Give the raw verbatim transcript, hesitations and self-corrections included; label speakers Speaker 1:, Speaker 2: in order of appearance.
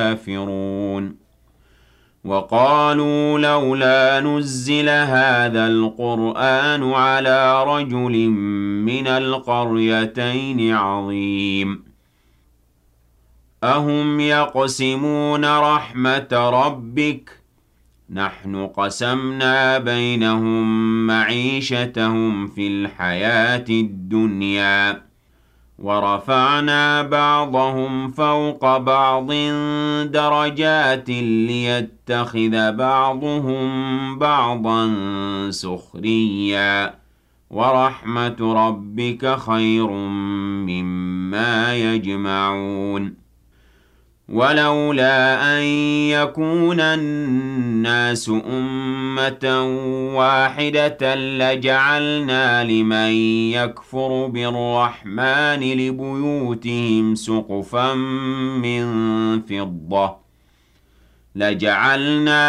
Speaker 1: كافرون وقالوا لولا نزل هذا القرآن على رجل من القريتين عظيم أهم يقسمون رحمة ربك نحن قسمنا بينهم معيشتهم في الحياة الدنيا ورفعنا بعضهم فوق بعض درجات ليتخذ بعضهم بعضا سخريا ورحمة ربك خير مما يجمعون ولولا أن يكون الناس أمة واحدة لجعلنا لمن يكفر بالرحمن لبيوتهم سقفا من فضة لجعلنا